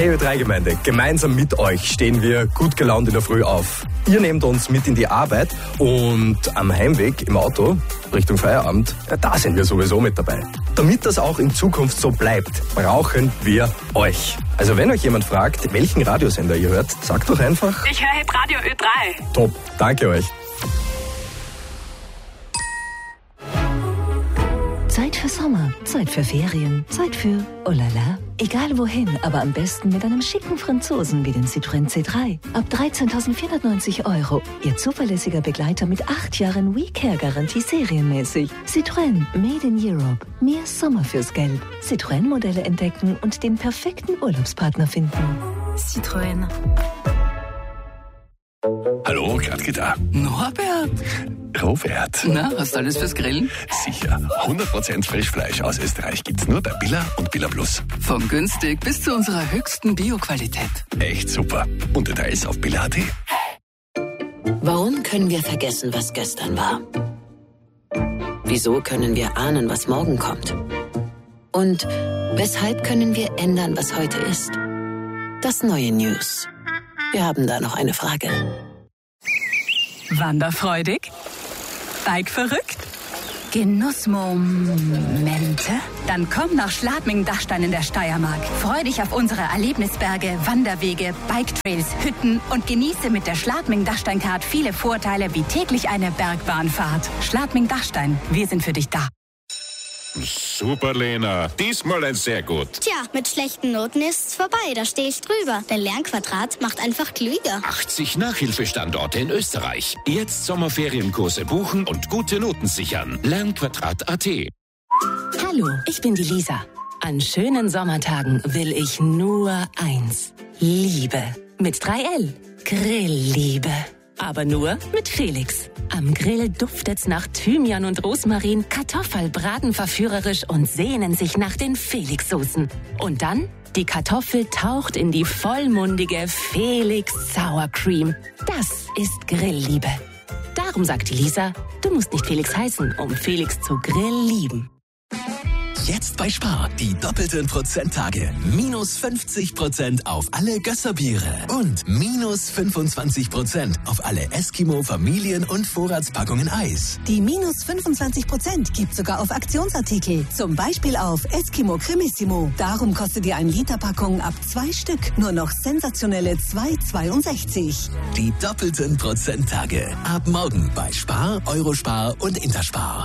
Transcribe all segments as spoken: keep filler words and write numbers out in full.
Hey Ö drei Gemeinde, gemeinsam mit euch stehen wir gut gelaunt in der Früh auf. Ihr nehmt uns mit in die Arbeit und am Heimweg im Auto Richtung Feierabend, ja, da sind wir sowieso mit dabei. Damit das auch in Zukunft so bleibt, brauchen wir euch. Also wenn euch jemand fragt, welchen Radiosender ihr hört, sagt doch einfach: Ich höre jetzt Radio Ö drei. Top, danke euch. Zeit für Sommer, Zeit für Ferien, Zeit für oh la la. Egal wohin, aber am besten mit einem schicken Franzosen wie den Citroën C drei. Ab dreizehntausendvierhundertneunzig Euro. Ihr zuverlässiger Begleiter mit acht Jahren WeCare-Garantie serienmäßig. Citroën, made in Europe. Mehr Sommer fürs Geld. Citroën-Modelle entdecken und den perfekten Urlaubspartner finden. Citroën. Hallo, Gradke da. Norbert. Robert. Na, hast du alles fürs Grillen? Sicher. hundert Prozent Frischfleisch aus Österreich gibt's nur bei Billa und Billa Plus. Vom günstig bis zu unserer höchsten Bio-Qualität. Echt super. Und Details auf billa punkt at. Warum können wir vergessen, was gestern war? Wieso können wir ahnen, was morgen kommt? Und weshalb können wir ändern, was heute ist? Das neue News. Wir haben da noch eine Frage. Wanderfreudig? Bike-verrückt? Genussmomente? Dann komm nach Schladming-Dachstein in der Steiermark. Freu dich auf unsere Erlebnisberge, Wanderwege, Biketrails, Hütten und genieße mit der Schladming-Dachstein-Card viele Vorteile wie täglich eine Bergbahnfahrt. Schladming-Dachstein, wir sind für dich da. Super, Lena. Diesmal ein sehr gut. Tja, mit schlechten Noten ist's vorbei. Da stehe ich drüber. Der Lernquadrat macht einfach klüger. achtzig Nachhilfestandorte in Österreich. Jetzt Sommerferienkurse buchen und gute Noten sichern. Lernquadrat punkt at. Hallo, ich bin die Lisa. An schönen Sommertagen will ich nur eins. Liebe. Mit drei L. Grillliebe. Aber nur mit Felix. Am Grill duftet's nach Thymian und Rosmarin, Kartoffeln braten verführerisch und sehnen sich nach den Felix-Soßen. Und dann, die Kartoffel taucht in die vollmundige Felix Sour Cream. Das ist Grillliebe. Darum sagt die Lisa, du musst nicht Felix heißen, um Felix zu Grill-lieben. Jetzt bei Spar, die doppelten Prozenttage. Minus fünfzig Prozent auf alle Gösserbiere und minus fünfundzwanzig Prozent auf alle Eskimo Familien- und Vorratspackungen Eis. Die minus fünfundzwanzig Prozent gibt sogar auf Aktionsartikel. Zum Beispiel auf Eskimo Cremissimo. Darum kostet die ein Liter Packung ab zwei Stück nur noch sensationelle zwei Euro zweiundsechzig. Die doppelten Prozenttage. Ab morgen bei Spar, Eurospar und Interspar.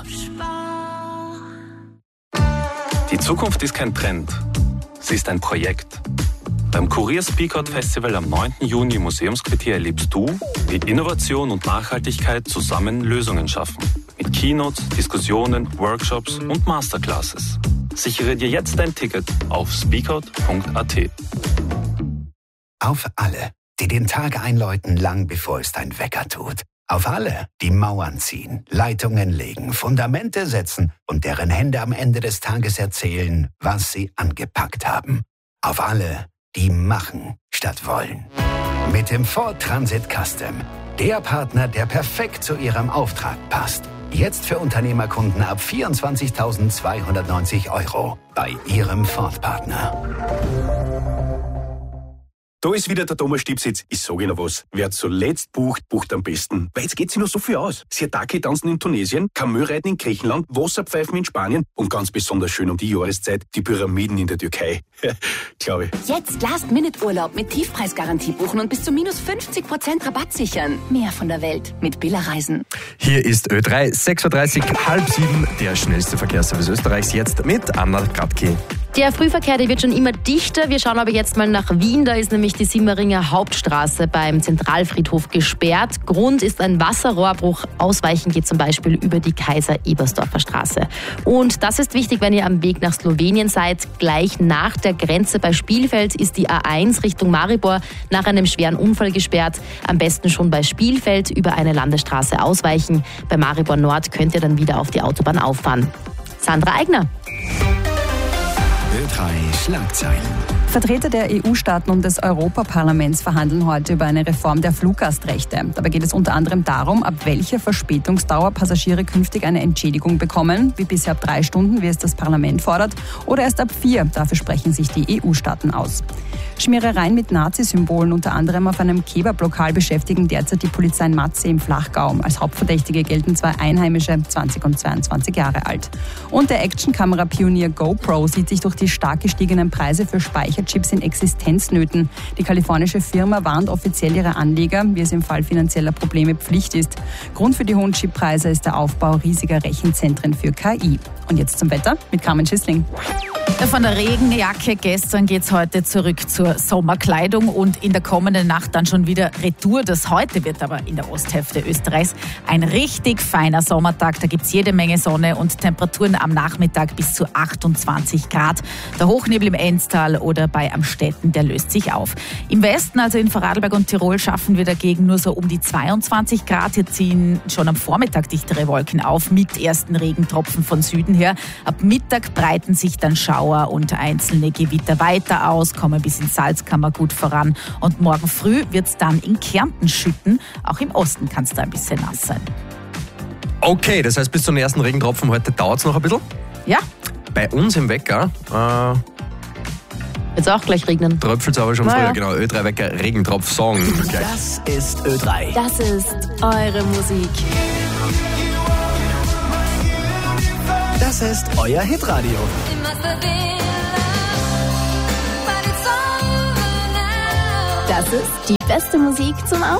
Die Zukunft ist kein Trend, sie ist ein Projekt. Beim Kurier Speakout Festival am neunten Juni im Museumsquartier erlebst du, wie Innovation und Nachhaltigkeit zusammen Lösungen schaffen. Mit Keynotes, Diskussionen, Workshops und Masterclasses. Sichere dir jetzt dein Ticket auf speakout punkt at. Auf alle, die den Tag einläuten, lang bevor es dein Wecker tut. Auf alle, die Mauern ziehen, Leitungen legen, Fundamente setzen und deren Hände am Ende des Tages erzählen, was sie angepackt haben. Auf alle, die machen statt wollen. Mit dem Ford Transit Custom. Der Partner, der perfekt zu ihrem Auftrag passt. Jetzt für Unternehmerkunden ab vierundzwanzigtausendzweihundertneunzig Euro bei ihrem Ford-Partner. Da ist wieder der Thomas Stipsitz. Ich sage Ihnen was. Wer zuletzt bucht, bucht am besten. Weil jetzt geht sich noch so viel aus. Siatake tanzen in Tunesien, Kamelreiten in Griechenland, Wasserpfeifen in Spanien und ganz besonders schön um die Jahreszeit die Pyramiden in der Türkei. Glaube ich. Jetzt Last-Minute-Urlaub mit Tiefpreisgarantie buchen und bis zu minus fünfzig Prozent Rabatt sichern. Mehr von der Welt mit Billa Reisen. Hier ist Ö drei, sechs Uhr dreißig, halb sieben, der schnellste Verkehrsservice Österreichs, jetzt mit Anna Gradke. Der Frühverkehr, der wird schon immer dichter. Wir schauen aber jetzt mal nach Wien. Da ist nämlich die Simmeringer Hauptstraße beim Zentralfriedhof gesperrt. Grund ist ein Wasserrohrbruch. Ausweichen geht zum Beispiel über die Kaiser-Ebersdorfer Straße. Und das ist wichtig, wenn ihr am Weg nach Slowenien seid. Gleich nach der Grenze bei Spielfeld ist die A eins Richtung Maribor nach einem schweren Unfall gesperrt. Am besten schon bei Spielfeld über eine Landesstraße ausweichen. Bei Maribor Nord könnt ihr dann wieder auf die Autobahn auffahren. Sandra Eigner. Ö drei Schlagzeilen. Vertreter der E U-Staaten und des Europaparlaments verhandeln heute über eine Reform der Fluggastrechte. Dabei geht es unter anderem darum, ab welcher Verspätungsdauer Passagiere künftig eine Entschädigung bekommen, wie bisher ab drei Stunden, wie es das Parlament fordert, oder erst ab vier. Dafür sprechen sich die E U-Staaten aus. Schmierereien mit Nazi-Symbolen, unter anderem auf einem Kebab-Lokal, beschäftigen derzeit die Polizei in Matzee im Flachgau. Als Hauptverdächtige gelten zwei Einheimische, zwanzig und zweiundzwanzig Jahre alt. Und der Actionkamera-Pionier GoPro sieht sich durch die stark gestiegenen Preise für Speicherchips in Existenznöten. Die kalifornische Firma warnt offiziell ihre Anleger, wie es im Fall finanzieller Probleme Pflicht ist. Grund für die hohen Chippreise ist der Aufbau riesiger Rechenzentren für K I. Und jetzt zum Wetter mit Carmen Schissling. Von der Regenjacke gestern geht's heute zurück zur Sommerkleidung und in der kommenden Nacht dann schon wieder Retour. Das heute wird aber in der Osthälfte Österreichs ein richtig feiner Sommertag. Da gibt's jede Menge Sonne und Temperaturen am Nachmittag bis zu achtundzwanzig Grad. Der Hochnebel im Enztal oder bei Amstetten, der löst sich auf. Im Westen, also in Vorarlberg und Tirol, schaffen wir dagegen nur so um die zweiundzwanzig Grad. Hier ziehen schon am Vormittag dichtere Wolken auf mit ersten Regentropfen von Süden her. Ab Mittag breiten sich dann Schauer und einzelne Gewitter weiter aus, kommen bis ins Salzkammergut voran und morgen früh wird es dann in Kärnten schütten. Auch im Osten kann es da ein bisschen nass sein. Okay, das heißt bis zum ersten Regentropfen heute dauert es noch ein bisschen? Ja. Bei uns im Wecker äh, jetzt auch gleich regnen. Tröpfelt es aber schon naja. früher, genau. Ö drei Wecker Regentropf-Song. Das ist Ö drei. Das ist eure Musik. Das ist euer Hitradio. Das ist die beste Musik zum Aufstehen.